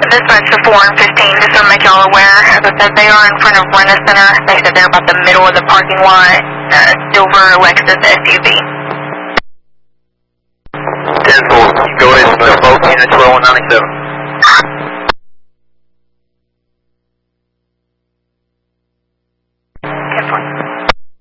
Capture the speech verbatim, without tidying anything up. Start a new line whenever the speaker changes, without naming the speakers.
Dispatch to four and fifteen, just to make y'all aware. As I said, they are in front of Rena Center. They said they're about the middle of the parking lot. Uh, silver Lexus S U V.
ten four, go ahead and split both units, twelve one ninety-seven.
ten four.